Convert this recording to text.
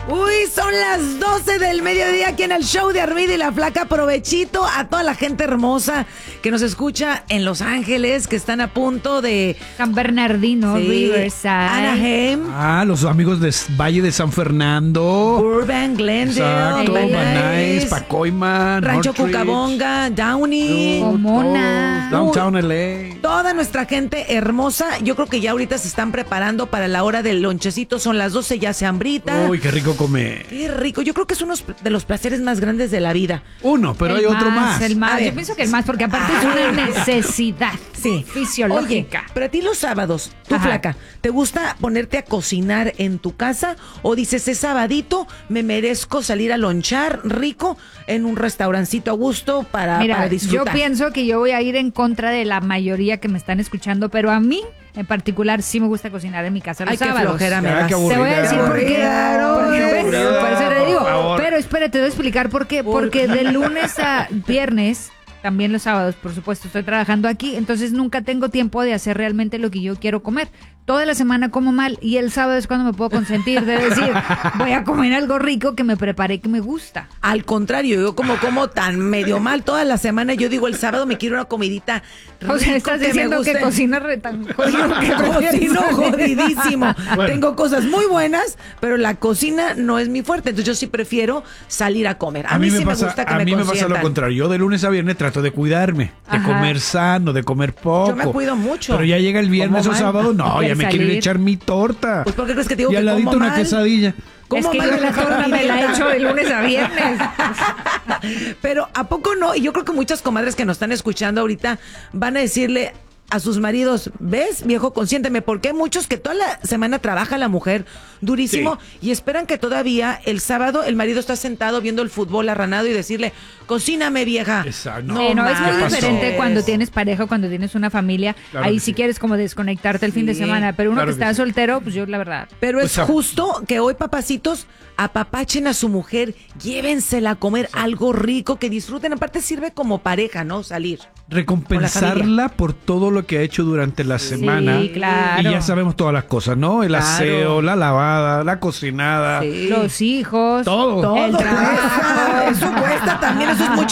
Uy, son las 12 del mediodía aquí en el show de Armida y la Flaca. Provechito a toda la gente hermosa que nos escucha en Los Ángeles, que están a punto de... San Bernardino, Sí, Riverside, Anaheim, Los amigos de Valle de San Fernando. Burbank, Glendale, Exacto, Van Van Nuys, Nuys, Pacoima, Rancho Northridge, Cucamonga, Downey. Pomona. Downtown LA. Toda nuestra gente hermosa, yo creo que ya ahorita se están preparando para la hora del lonchecito. Son las 12, ya se hambrita. Uy, qué rico comer. Qué rico. Yo creo que es uno de los placeres más grandes de la vida. Uno, pero hay otro más. El A más. ver. Yo pienso que el más, porque aparte es una necesidad fisiológica. Oye, pero a ti los sábados, tú Ajá. Flaca, ¿te gusta ponerte a cocinar en tu casa o dices, es sabadito, me merezco salir a lonchar rico en un restaurancito a gusto para Mira, yo disfrutar? pienso que yo voy a ir en contra de la mayoría que me están escuchando, pero a mí, en particular, sí me gusta cocinar en mi casa los Ay, qué sábados. flojera me Ah, das. qué Te voy a aburrida. decir por qué. Aburrida. Por eso le digo. Por favor. Pero espérate, te voy a explicar por qué. Porque de lunes a viernes, también los sábados, por supuesto, estoy trabajando aquí, entonces nunca tengo tiempo de hacer realmente lo que yo quiero comer. Toda la semana como mal y el sábado es cuando me puedo consentir, de decir, voy a comer algo rico que me preparé que me gusta. Al contrario, yo como tan medio mal toda la semana, yo digo el sábado me quiero una comidita rico. O sea, estás me diciendo que guste. cocinas re tan jodido que prefieres Cocino salir. jodidísimo. Bueno. Tengo cosas muy buenas, pero la cocina no es mi fuerte. Entonces yo sí prefiero salir a comer. A mí sí me gusta que a me mí me pasa lo consientan. contrario. Yo de lunes a viernes trato de cuidarme, de Ajá. comer sano, de comer poco. Yo me cuido mucho. Pero ya llega el viernes o Como mal. sábado, no, ya ¿Quieres me quieren salir? echar mi torta. Pues, ¿por qué crees que te digo y que al ladito como una mal? quesadilla. ¿Cómo Es que mal yo la torta me la he hecho de lunes a viernes. Pero ¿a poco no? Y yo creo que muchas comadres que nos están escuchando ahorita van a decirle a sus maridos, ¿ves, viejo, consiénteme? Porque hay muchos que toda la semana trabaja la mujer durísimo y esperan que todavía el sábado el marido está sentado viendo el fútbol arranado y decirle, cocíname, vieja. Exacto. No, es muy manches. diferente cuando tienes pareja, cuando tienes una familia. Claro Ahí que sí sí. quieres como desconectarte el fin de Sí, semana. Pero uno claro que que está sí. soltero, pues yo la verdad. Pero es O sea, justo que hoy, papacitos, apapachen a su mujer, llévensela a comer algo rico, que disfruten. Aparte sirve como pareja, ¿no? Salir. Recompensarla por todo lo que ha hecho durante la semana. claro. Y ya sabemos todas las cosas, ¿no? El Claro. aseo, la lavada, la cocinada. Sí. Los hijos. Todo. Todo El trabajo. cuesta, eso cuesta también, eso es mucho